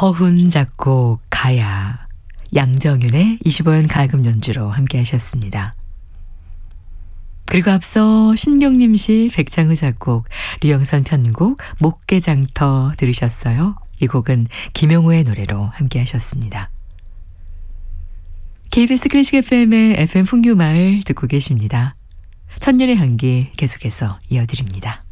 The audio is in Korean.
허훈 작곡 가야, 양정윤의 25연 가금 연주로 함께 하셨습니다. 그리고 앞서 신경림 씨, 백창의 작곡, 류영선 편곡, 목계장터 들으셨어요. 이 곡은 김용우의 노래로 함께 하셨습니다. KBS 클래식 FM의 FM 풍류마을 듣고 계십니다. 천년의 향기 계속해서 이어드립니다.